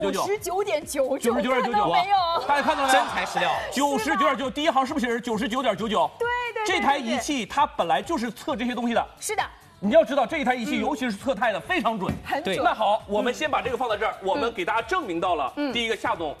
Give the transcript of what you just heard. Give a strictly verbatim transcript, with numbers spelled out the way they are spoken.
九九十九点九九， 九十九点九九， 没有？ 大家看到了真材实料。 九十九点九，第一行是不是写着九十九点九九？ 对对， 这台仪器它本来就是测这些东西的。 是的。 你要知道这一台仪器，尤其是测钛的，非常准。 很准。 那好，我们先把这个放在这儿，我们给大家证明到了。第一个，夏总